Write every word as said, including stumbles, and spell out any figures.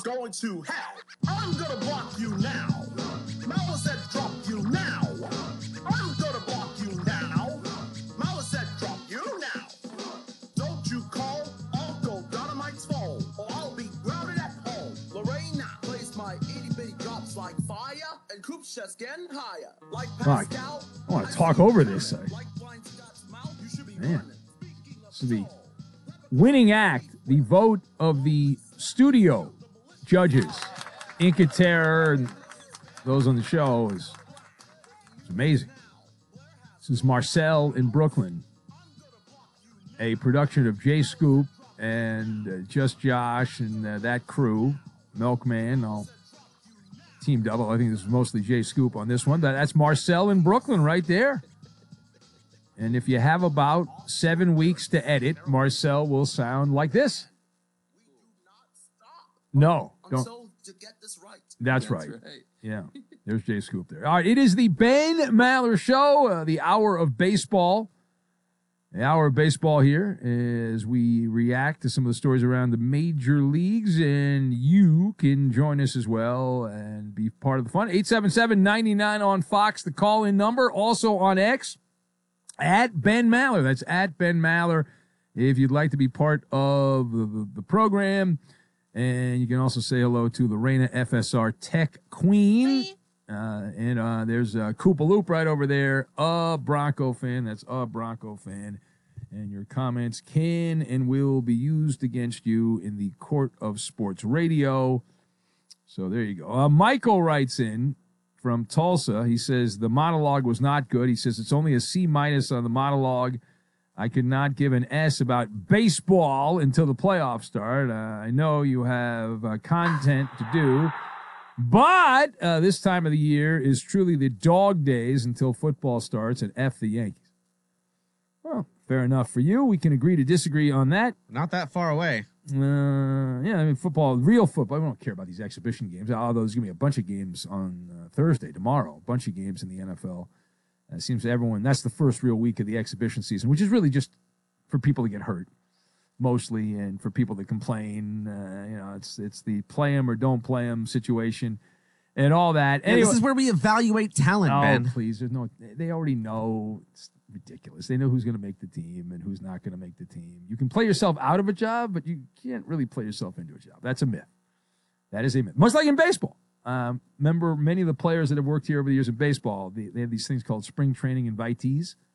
Going to hell. I'm gonna block you now. Mala said drop you now. I'm gonna block you now. Mala said drop you now. Don't you call Uncle Dynamite's phone, or I'll be grounded at home. Lorena plays my itty bitty drops like fire, and Coop's just getting higher. Like Pascal, I want to talk over this. I, man, this is the winning act, the vote of the studio judges, Inca Terror, and those on the show is it's amazing. This is Marcel in Brooklyn, a production of Jay Scoop and uh, Just Josh and uh, that crew, Milkman, all team double. I think this is mostly Jay Scoop on this one. But that's Marcel in Brooklyn right there. And if you have about seven weeks to edit, Marcel will sound like this. No, don't. To get this right. That's, That's right. right. Yeah, there's Jay Scoop there. All right, it is the Ben Maller Show, uh, the hour of baseball. The hour of baseball here as we react to some of the stories around the major leagues, and you can join us as well and be part of the fun. eight seven seven, nine nine on Fox, the call-in number. Also on X, at Ben Maller. That's at Ben Maller if you'd like to be part of the, the, the program. And you can also say hello to Lorena, F S R Tech Queen. Uh, and uh, there's uh, Koopa Loop right over there, a Bronco fan. That's a Bronco fan. And your comments can and will be used against you in the court of sports radio. So there you go. Uh, Michael writes in from Tulsa. He says the monologue was not good. He says it's only a C minus on the monologue. I could not give an S about baseball until the playoffs start. Uh, I know you have uh, content to do, but uh, this time of the year is truly the dog days until football starts, and F the Yankees. Well, fair enough for you. We can agree to disagree on that. Not that far away. Uh, yeah, I mean, football, real football. We don't care about these exhibition games. Although there's going to be a bunch of games on uh, Thursday, tomorrow, a bunch of games in the N F L. It seems to everyone that's the first real week of the exhibition season, which is really just for people to get hurt, mostly, and for people to complain. Uh, you know, it's it's the play them or don't play them situation, and all that. Yeah, anyway, this is where we evaluate talent, oh, Ben. please, there's no. They already know. It's ridiculous. They know who's going to make the team and who's not going to make the team. You can play yourself out of a job, but you can't really play yourself into a job. That's a myth. That is a myth. Much like in baseball. Um, remember, many of the players that have worked here over the years in baseball, they, they have these things called spring training invitees.